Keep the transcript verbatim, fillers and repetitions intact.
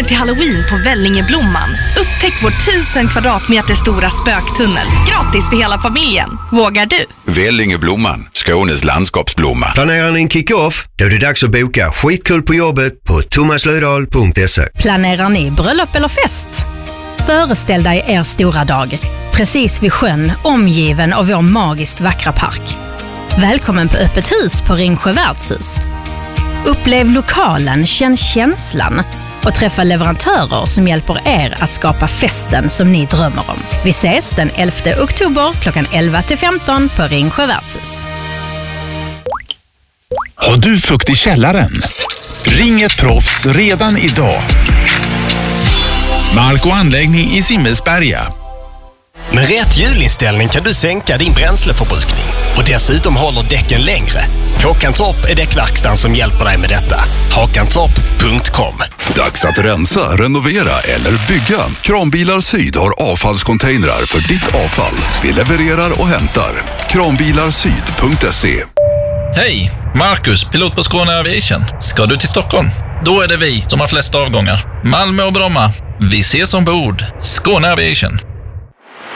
till Halloween på Vällingeblomman. Upptäck vår tusen kvadratmeter stora spöktunnel. Gratis för hela familjen. Vågar du? Vällingeblomman, Skånes landskapsblomma. Planerar ni en kick-off? Då är det dags att boka skitkul på jobbet på thomas löfdahl punkt se. Planerar ni bröllop eller fest? Föreställ dig er stora dag. Precis vid sjön, omgiven av vår magiskt vackra park. Välkommen på öppet hus på Ringsjö värdshus. Upplev lokalen, känn känslan och träffa leverantörer som hjälper er att skapa festen som ni drömmer om. Vi ses den elfte oktober klockan elva till femton på Ringsjö värdshus. Har du fukt i källaren? Ring ett proffs redan idag. Mark och anläggning i Simmelsberga. Med rätt hjulinställning kan du sänka din bränsleförbrukning och dessutom håller däcken längre. Håkantorp är däckverkstan som hjälper dig med detta. hakantorp punkt com. Dags att rensa, renovera eller bygga. Kranbilar Syd har avfallscontainrar för ditt avfall. Vi levererar och hämtar. kranbilarsyd punkt se. Hej, Marcus, pilot på Skåne Aviation. Ska du till Stockholm? Då är det vi som har flest avgångar. Malmö och Bromma. Vi ses ombord. Skåne Aviation.